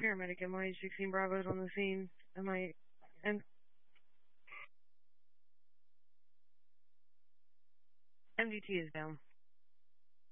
Paramedic MI16 Bravo is on the scene. M- MDT is down.